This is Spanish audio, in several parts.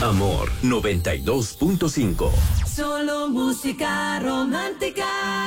Amor 92.5. Solo música romántica.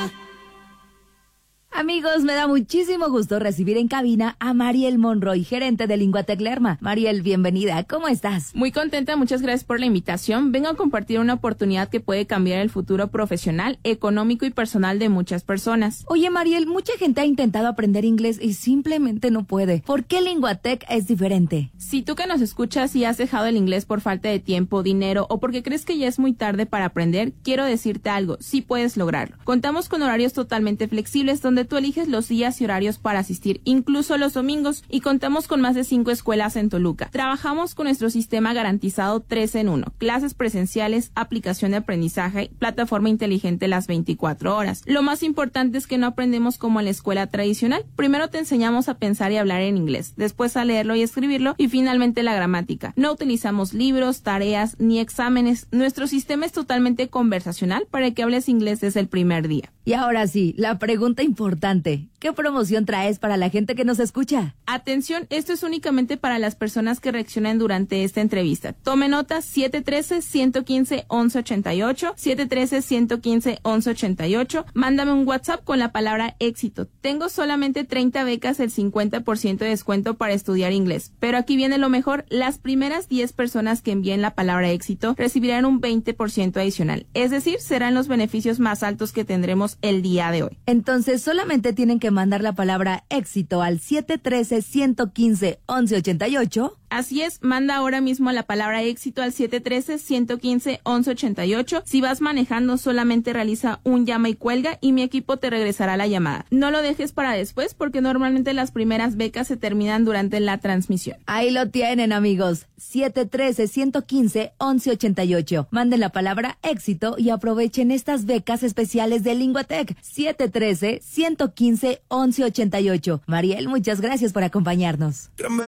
Amigos, me da muchísimo gusto recibir en cabina a Mariel Monroy, gerente de Linguatec Lerma. Mariel, bienvenida. ¿Cómo estás? Muy contenta, muchas gracias por la invitación. Vengo a compartir una oportunidad que puede cambiar el futuro profesional, económico y personal de muchas personas. Oye, Mariel, mucha gente ha intentado aprender inglés y simplemente no puede. ¿Por qué Linguatec es diferente? Si tú que nos escuchas y has dejado el inglés por falta de tiempo, dinero o porque crees que ya es muy tarde para aprender, quiero decirte algo, sí puedes lograrlo. Contamos con horarios totalmente flexibles donde tú eliges los días y horarios para asistir, incluso los domingos, y contamos con más de 5 escuelas en Toluca. Trabajamos con nuestro sistema garantizado 3 en 1, clases presenciales, aplicación de aprendizaje, plataforma inteligente las 24 horas. Lo más importante es que no aprendemos como en la escuela tradicional. Primero te enseñamos a pensar y hablar en inglés, después a leerlo y escribirlo y finalmente la gramática. No utilizamos libros, tareas ni exámenes. Nuestro sistema es totalmente conversacional para que hables inglés desde el primer día. Y ahora sí, la pregunta importante. ¿Qué promoción traes para la gente que nos escucha? Atención, esto es únicamente para las personas que reaccionen durante esta entrevista. Tome nota, 713-115-1188, 713-115-1188. Mándame un WhatsApp con la palabra éxito. Tengo solamente 30 becas, el 50% de descuento para estudiar inglés. Pero aquí viene lo mejor, las primeras 10 personas que envíen la palabra éxito recibirán un 20% adicional. Es decir, serán los beneficios más altos que tendremos el día de hoy. Entonces, solamente tienen que mandar la palabra éxito al 713-115-1188. Así es, manda ahora mismo la palabra éxito al 713-115-1188. Si vas manejando, solamente realiza un llama y cuelga y mi equipo te regresará la llamada. No lo dejes para después porque normalmente las primeras becas se terminan durante la transmisión. Ahí lo tienen, amigos. 713-115-1188. Manden la palabra éxito y aprovechen estas becas especiales de Linguatec. 713-115-1188. Mariel, muchas gracias por acompañarnos.